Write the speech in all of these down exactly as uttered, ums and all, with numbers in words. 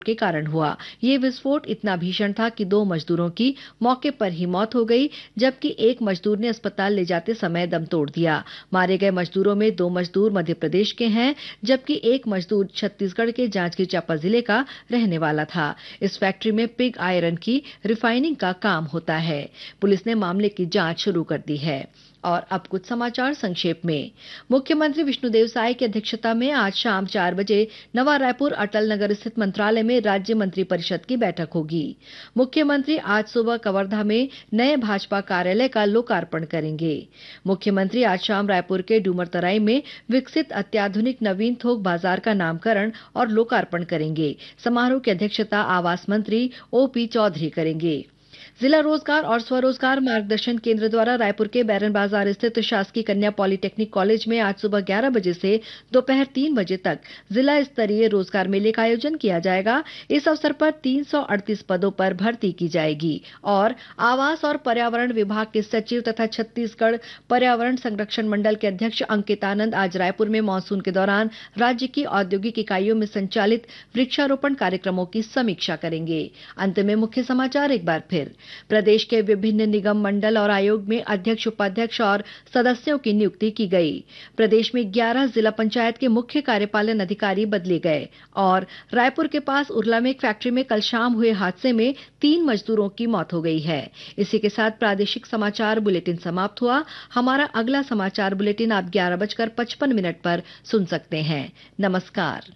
के कारण हुआ। ये विस्फोट इतना भीषण था कि दो मजदूरों की मौके पर ही मौत हो गई, जबकि एक मजदूर ने अस्पताल ले जाते समय दम तोड़ दिया। मारे गए मजदूरों में दो मजदूर मध्य प्रदेश के हैं, जबकि एक मजदूर छत्तीसगढ़ के जांजगीर चांपा जिले का रहने वाला था। इस फैक्ट्री में पिग आयरन की रिफाइनिंग का काम होता है। पुलिस ने मामले की जांच शुरू कर दी है। और अब कुछ समाचार संक्षेप में। मुख्यमंत्री विष्णुदेव साय की अध्यक्षता में आज शाम चार बजे नवा रायपुर अटल नगर स्थित मंत्रालय में राज्य मंत्रिपरिषद की बैठक होगी। मुख्यमंत्री आज सुबह कवर्धा में नए भाजपा कार्यालय का लोकार्पण करेंगे। मुख्यमंत्री आज शाम रायपुर के डूमरतराई में विकसित अत्याधुनिक नवीन थोक बाजार का नामकरण और लोकार्पण करेंगे। समारोह की अध्यक्षता आवास मंत्री ओपी चौधरी करेंगे। जिला रोजगार और स्वरोजगार मार्गदर्शन केंद्र द्वारा रायपुर के बैरन बाजार स्थित शासकीय कन्या पॉलिटेक्निक कॉलेज में आज सुबह ग्यारह बजे से दोपहर तीन बजे तक जिला स्तरीय रोजगार मेले का आयोजन किया जाएगा। इस अवसर पर तीन सौ अड़तीस पदों पर भर्ती की जाएगी और आवास और पर्यावरण विभाग के सचिव तथा छत्तीसगढ़ पर्यावरण संरक्षण मंडल के अध्यक्ष अंकित आनंद आज रायपुर में मानसून के दौरान राज्य की औद्योगिक इकाइयों में संचालित वृक्षारोपण कार्यक्रमों की समीक्षा करेंगे। अंत में मुख्य समाचार एक बार फिर। प्रदेश के विभिन्न निगम मंडल और आयोग में अध्यक्ष, उपाध्यक्ष और सदस्यों की नियुक्ति की गई। प्रदेश में ग्यारह जिला पंचायत के मुख्य कार्यपालन अधिकारी बदले गए और रायपुर के पास उरला में एक फैक्ट्री में कल शाम हुए हादसे में तीन मजदूरों की मौत हो गई है। इसी के साथ प्रादेशिक समाचार बुलेटिन समाप्त हुआ। हमारा अगला समाचार बुलेटिन आप ग्यारह बजकर पचपन मिनट पर सुन सकते हैं। नमस्कार।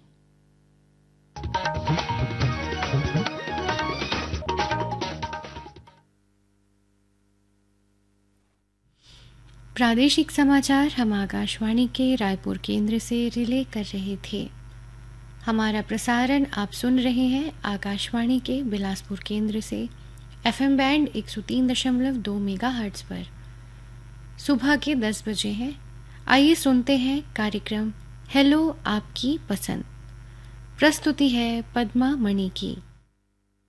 प्रादेशिक समाचार हम आकाशवाणी के रायपुर केंद्र से रिले कर रहे थे। हमारा प्रसारण आप सुन रहे हैं आकाशवाणी के बिलासपुर केंद्र से एफएम बैंड एक सौ तीन दशमलव दो मेगाहर्ट्ज पर। सुबह के दस बजे हैं। आइए सुनते हैं कार्यक्रम हेलो आपकी पसंद। प्रस्तुति है पद्मा मणि की।